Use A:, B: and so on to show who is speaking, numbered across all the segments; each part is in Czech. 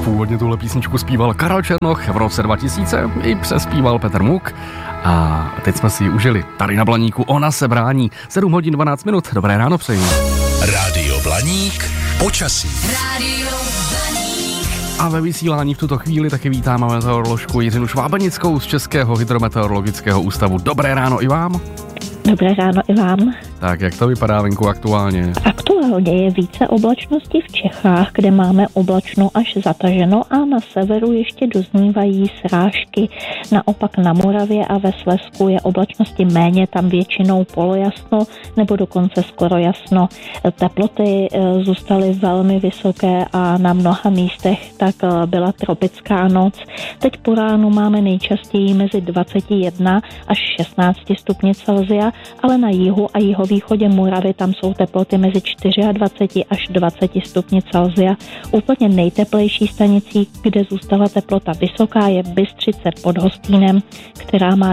A: Původně tuhle písničku zpíval Karel Černoch, v roce 2000 i přespíval Petr Muk. A teď jsme si ji užili tady na Blaníku. Ona se brání. 7 hodin 12 minut. Dobré ráno přeji.
B: Rádio Blaník. Počasí.
C: Rádio Blaník.
A: A ve vysílání v tuto chvíli taky vítáme meteoroložku Jiřinu Švábenickou z Českého hydrometeorologického ústavu. Dobré ráno i vám.
D: Dobré ráno i vám.
A: Tak jak to vypadá venku aktuálně?
D: Aktuálně je více oblačnosti v Čechách, kde máme oblačno až zataženo a na severu ještě doznívají srážky. Naopak na Moravě a ve Slezsku je oblačnosti méně, tam většinou polojasno nebo dokonce skoro jasno. Teploty zůstaly velmi vysoké a na mnoha místech tak byla tropická noc. Teď po ránu máme nejčastěji mezi 21 až 16 stupni Celsia, ale na jihu a jihovýchodě Moravy tam jsou teploty mezi 24 až 20 stupni Celsia. Úplně nejteplejší stanicí, kde zůstala teplota vysoká, je Bystřice pod Hostýnem, která má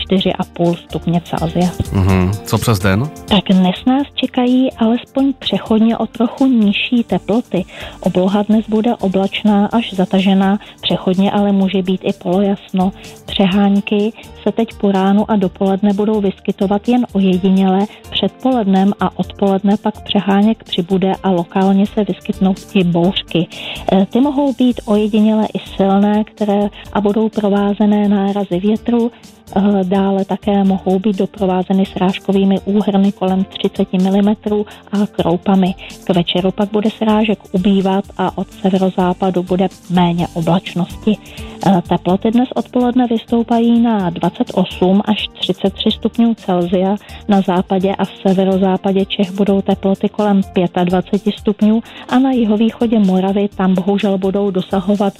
D: 24,5 stupně Celsia.
A: Co přes den?
D: Tak dnes nás čekají alespoň přechodně o trochu nižší teploty. Obloha dnes bude oblačná až zatažená, přechodně ale může být i polojasno. Přehánky se teď po ránu a dopoledne budou vyskytovat jen ojediněle, předpolednem a odpoledne pak přeháněk přibude a lokálně se vyskytnou i bouřky. Ty mohou být ojediněle i silné, které a budou provázené nárazy větru. Dále také mohou být doprovázeny srážkovými úhrny kolem 30 mm a kroupami. K večeru pak bude srážek ubývat a od severozápadu bude méně oblačnosti. Teploty dnes odpoledne vystoupají na 28 až 33 stupňů Celsia. Na západě a v severozápadě Čech budou teploty kolem 25 stupňů a na jihovýchodě Moravy tam bohužel budou dosahovat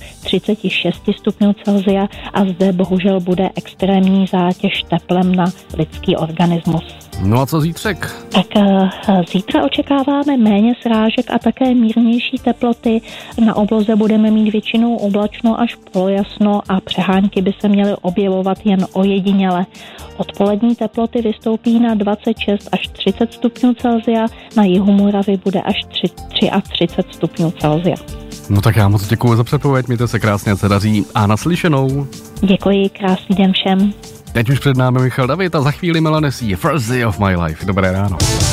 D: 36 stupňů Celsia a zde bohužel bude extrémní zátěž teplem na lidský organismus.
A: No a co zítřek?
D: Tak zítra očekáváme méně srážek a také mírnější teploty. Na obloze budeme mít většinou oblačno až polojasno a přehánky by se měly objevovat jen ojediněle. Odpolední teploty vystoupí na 26 až 30 stupňů Celsia, na jihu Moravy bude až 33 stupňů Celsia.
A: No tak já moc děkuji za předpověď, mějte se krásně, se daří a naslyšenou.
D: Děkuji, krásný den všem.
A: Teď už před námi Michal David a za chvíli Melanie C. First Day of My Life. Dobré ráno.